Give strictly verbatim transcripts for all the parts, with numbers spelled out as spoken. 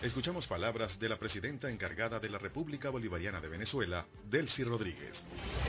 Escuchamos palabras de la presidenta encargada de la República Bolivariana de Venezuela, Delcy Rodríguez.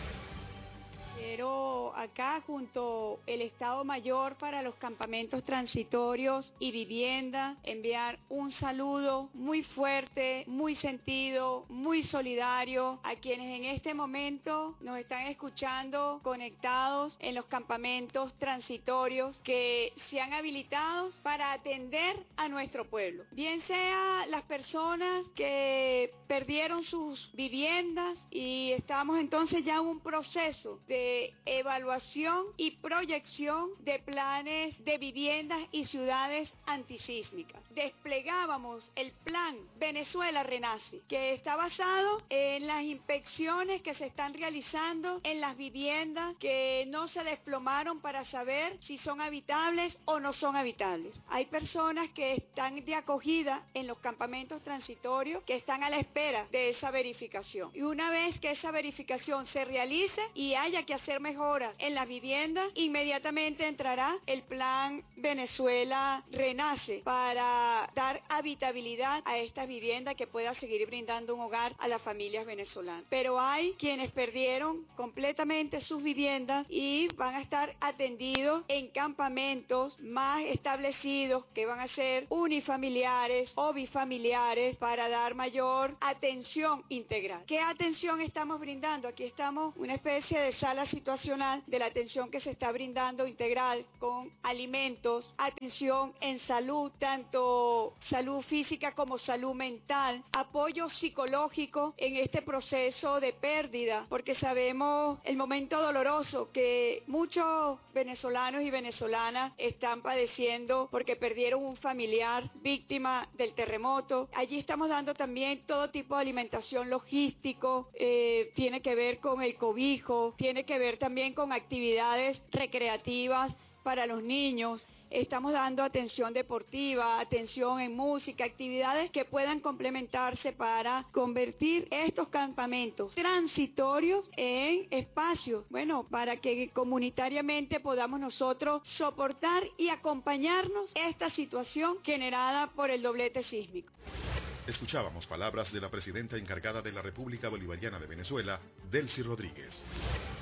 Quiero acá, junto el Estado Mayor para los campamentos transitorios y vivienda, enviar un saludo muy fuerte, muy sentido, muy solidario a quienes en este momento nos están escuchando conectados en los campamentos transitorios que se han habilitado para atender a nuestro pueblo. Bien sea las personas que perdieron sus viviendas y estamos entonces ya en un proceso de evaluación y proyección de planes de viviendas y ciudades antisísmicas. Desplegábamos el plan Venezuela Renace, que está basado en las inspecciones que se están realizando en las viviendas que no se desplomaron para saber si son habitables o no son habitables. Hay personas que están de acogida en los campamentos transitorios que están a la espera de esa verificación. Y una vez que esa verificación se realice y haya que hacer mejoras en las viviendas, inmediatamente entrará el plan Venezuela Renace para dar habitabilidad a estas viviendas que pueda seguir brindando un hogar a las familias venezolanas. Pero hay quienes perdieron completamente sus viviendas y van a estar atendidos en campamentos más establecidos que van a ser unifamiliares o bifamiliares para dar mayor atención integral. ¿Qué atención estamos brindando? Aquí estamos una especie de sala situacional de la atención que se está brindando integral con alimentos, atención en salud, tanto salud física como salud mental, apoyo psicológico en este proceso de pérdida, porque sabemos el momento doloroso que muchos venezolanos y venezolanas están padeciendo porque perdieron un familiar víctima del terremoto. Allí estamos dando también todo tipo de alimentación logístico, eh, tiene que ver con el cobijo, tiene que ver también con actividades recreativas para los niños. Estamos dando atención deportiva, atención en música, actividades que puedan complementarse para convertir estos campamentos transitorios en espacios, bueno, para que comunitariamente podamos nosotros soportar y acompañarnos esta situación generada por el doblete sísmico. Escuchábamos palabras de la presidenta encargada de la República Bolivariana de Venezuela, Delcy Rodríguez.